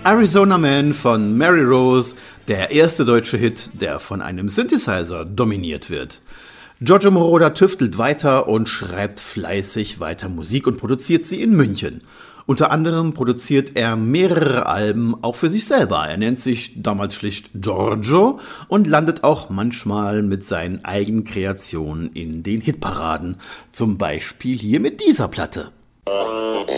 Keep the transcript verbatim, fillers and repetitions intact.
Arizona Man von Mary Rose, der erste deutsche Hit, der von einem Synthesizer dominiert wird. Giorgio Moroder tüftelt weiter und schreibt fleißig weiter Musik und produziert sie in München. Unter anderem produziert er mehrere Alben auch für sich selber. Er nennt sich damals schlicht Giorgio und landet auch manchmal mit seinen eigenen Kreationen in den Hitparaden. Zum Beispiel hier mit dieser Platte.